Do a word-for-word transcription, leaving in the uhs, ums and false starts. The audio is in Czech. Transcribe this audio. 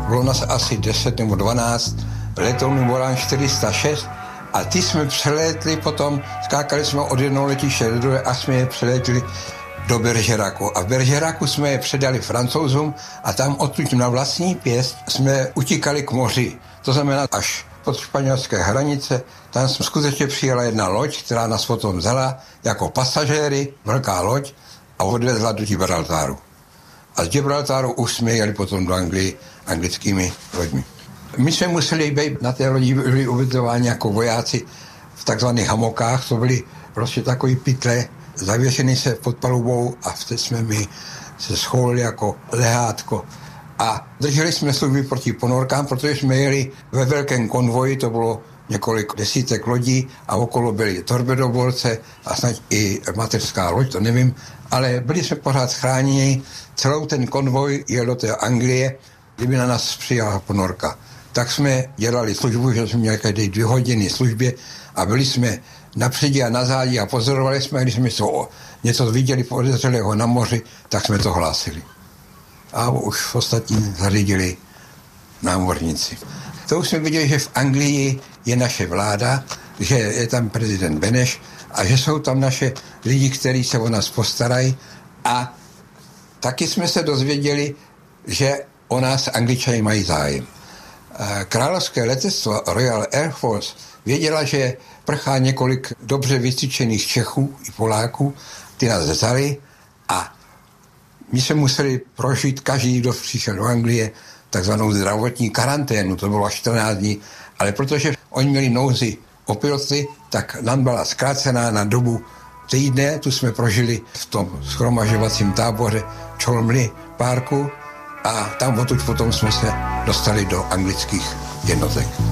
Bylo nás asi deset nebo dvanáct, letounů Morán čtyři sta šest a ty jsme přelétli potom, skákali jsme od jednoho letiště do druhé a jsme je přelétli do Bergeracu. A v Bergeracu jsme je předali Francouzům a tam odtud na vlastní pěst jsme utíkali k moři. To znamená až pod španělské hranice, tam jsme skutečně přijela jedna loď, která nás potom vzala jako pasažéry, velká loď, a odvezla do Gibraltaru. A z Gibraltaru už jsme jeli potom do Anglii anglickými loďmi. My jsme museli být na té lodi, byli ubytováni jako vojáci v takzvaných hamokách, to byly prostě takový pytle, zavěšený se pod palubou a vtedy jsme my se scholili jako lehátko. A drželi jsme služby proti ponorkám, protože jsme jeli ve velkém konvoji, to bylo několik desítek lodí a okolo byly torpedoborce a snad i mateřská loď, to nevím, ale byli jsme pořád chráněni. Celou ten konvoj jel do té Anglie, kdyby na nás přijala ponorka. Tak jsme dělali službu, že jsme měli každé dvě hodiny službě a byli jsme napředí a na zádi a pozorovali jsme, když jsme něco viděli podezřelého na moři, tak jsme to hlásili. A už ostatní zařídili námořníci. To už jsme viděli, že v Anglii je naše vláda, že je tam prezident Beneš a že jsou tam naše lidi, kteří se o nás postarají. A taky jsme se dozvěděli, že o nás Angličani mají zájem. Královské letectvo Royal Air Force věděla, že prchá několik dobře vycvičených Čechů i Poláků, ty nás vzali a my jsme museli prožít, každý, kdo přišel do Anglie, takzvanou zdravotní karanténu, to bylo čtrnáct dní, ale protože oni měli nouzi o piloty, tak nám byla zkrácená na dobu týdne, tu jsme prožili v tom shromažďovacím táboře Cholmondeley Parku a tam odtud potom jsme se dostali do anglických jednotek.